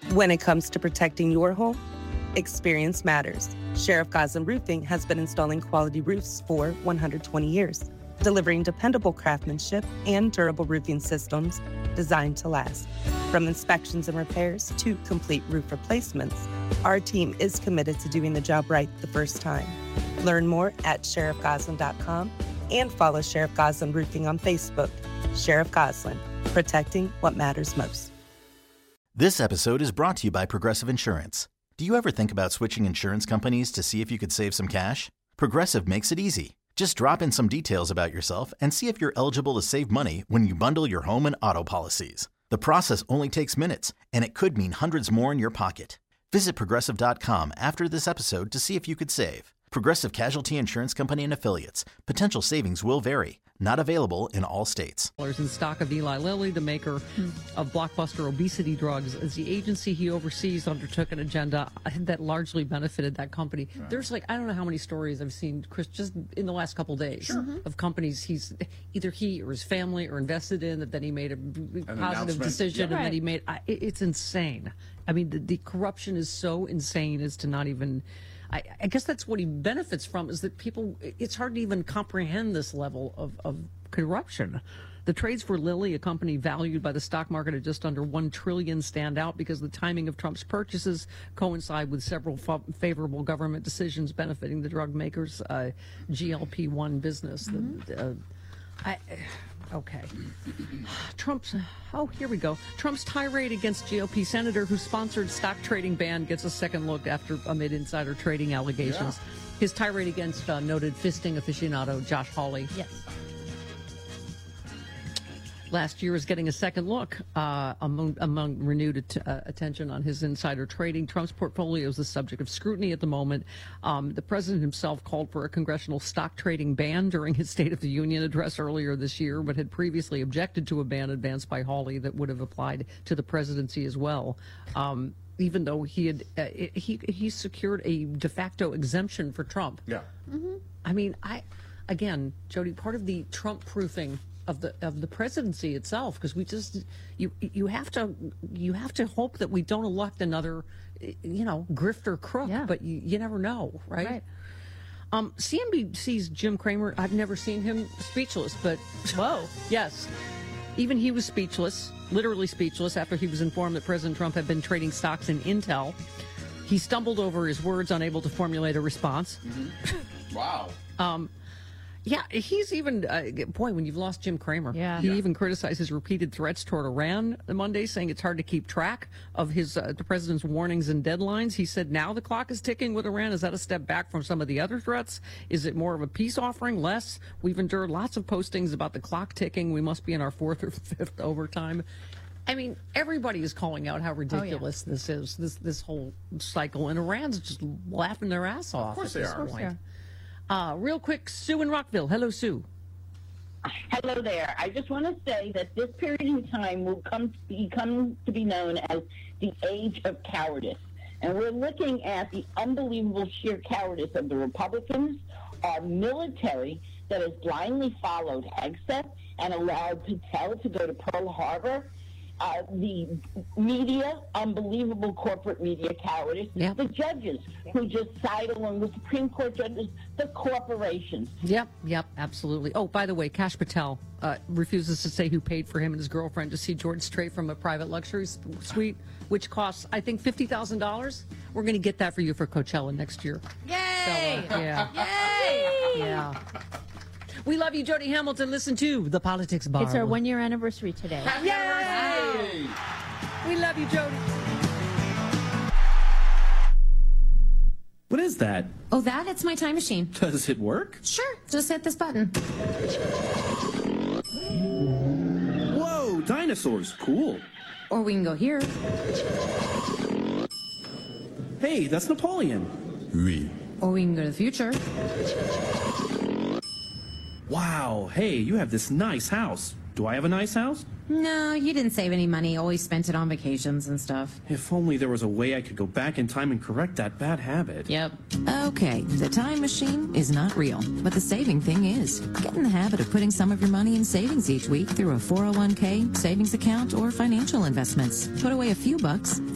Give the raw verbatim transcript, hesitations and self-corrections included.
When it comes to protecting your home, experience matters. Sheriff Goslin Roofing has been installing quality roofs for one hundred twenty years, delivering dependable craftsmanship and durable roofing systems designed to last. From inspections and repairs to complete roof replacements, our team is committed to doing the job right the first time. Learn more at sheriff goslin dot com and follow Sheriff Goslin Roofing on Facebook. Sheriff Goslin, protecting what matters most. This episode is brought to you by Progressive Insurance. Do you ever think about switching insurance companies to see if you could save some cash? Progressive makes it easy. Just drop in some details about yourself and see if you're eligible to save money when you bundle your home and auto policies. The process only takes minutes, and it could mean hundreds more in your pocket. Visit Progressive dot com after this episode to see if you could save. Progressive Casualty Insurance Company and Affiliates. Potential savings will vary. Not available in all states. In stock of Eli Lilly, the maker of blockbuster obesity drugs, as the agency he oversees undertook an agenda that largely benefited that company. Right. There's like, I don't know how many stories I've seen, Chris, just in the last couple of days sure. of companies he's either he or his family are invested in, that then he made a An positive decision yeah. and right. then he made, I, it's insane. I mean, the, the corruption is so insane as to not even... I, I guess that's what he benefits from, is that people, it's hard to even comprehend this level of, of corruption. The trades for Lilly, a company valued by the stock market at just under one trillion dollars, stand out because the timing of Trump's purchases coincide with several f- favorable government decisions benefiting the drug makers' uh, G L P one business. Mm-hmm. The, uh, I... Okay. Trump's, oh, here we go. Trump's tirade against G O P senator who sponsored stock trading ban gets a second look after amid insider trading allegations. Yeah. His tirade against uh, noted fisting aficionado Josh Hawley. Yes. Last year is getting a second look uh, among, among renewed at, uh, attention on his insider trading. Trump's portfolio is the subject of scrutiny at the moment. Um, the president himself called for a congressional stock trading ban during his State of the Union address earlier this year, but had previously objected to a ban advanced by Hawley that would have applied to the presidency as well. Um, even though he had uh, he he secured a de facto exemption for Trump. Yeah. Mm-hmm. I mean, I again, Jody, part of the Trump proofing of the of the presidency itself, because we just you you have to you have to hope that we don't elect another you know grifter crook, yeah. but you, you never know, right? right. Um, C N B C's Jim Cramer, I've never seen him speechless, but whoa, yes, even he was speechless, literally speechless, after he was informed that President Trump had been trading stocks in Intel. He stumbled over his words, unable to formulate a response. Mm-hmm. Wow. Um, Yeah, he's even, uh, boy, when you've lost Jim Cramer, yeah. he yeah. even criticized his repeated threats toward Iran on Monday, saying it's hard to keep track of his uh, the president's warnings and deadlines. He said, now the clock is ticking with Iran. Is that a step back from some of the other threats? Is it more of a peace offering? Less? We've endured lots of postings about the clock ticking. We must be in our fourth or fifth overtime. I mean, everybody is calling out how ridiculous oh, yeah. this is, this this whole cycle, and Iran's just laughing their ass off. Of course at they this are. Point. Uh, real quick, Sue in Rockville. Hello, Sue. Hello there. I just want to say that this period in time will come to be, come to be known as the age of cowardice. And we're looking at the unbelievable sheer cowardice of the Republicans, our military that has blindly followed Hegseth and allowed Patel to go to Pearl Harbor, uh, the media, unbelievable corporate media cowardice, yep. the judges who just side along the Supreme Court judges, the corporations. Yep, yep, absolutely. Oh, by the way, Kash Patel uh, refuses to say who paid for him and his girlfriend to see George Strait from a private luxury suite, which costs, I think, fifty thousand dollars. We're going to get that for you for Coachella next year. Yay! So, uh, yeah. Yay! Yeah. We love you, Jody Hamilton. Listen to The Politics Bar. It's our one-year anniversary today. Happy anniversary! We love you, Jody. What is that? Oh, that? It's my time machine. Does it work? Sure. Just hit this button. Whoa, dinosaurs. Cool. Or we can go here. Hey, that's Napoleon. Oui. Or we can go to the future. Wow, hey, you have this nice house. Do I have a nice house? No, you didn't save any money. Always spent it on vacations and stuff. If only there was a way I could go back in time and correct that bad habit. Yep. Okay, the time machine is not real, but the saving thing is. Get in the habit of putting some of your money in savings each week through a four oh one k, savings account, or financial investments. Put away a few bucks,